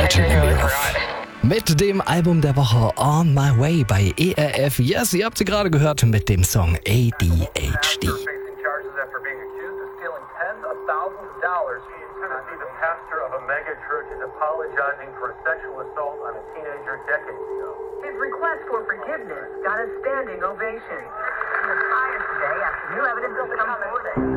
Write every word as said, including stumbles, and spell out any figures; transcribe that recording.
Martin Nemiroff mit dem Album der Woche On My Way bei E R F. Yes, ihr habt sie gerade gehört mit dem Song A D H D. The pastor of a mega church is apologizing for a sexual assault on a teenager decades ago. His request for forgiveness got a standing ovation. He was fired today after new evidence has come forward.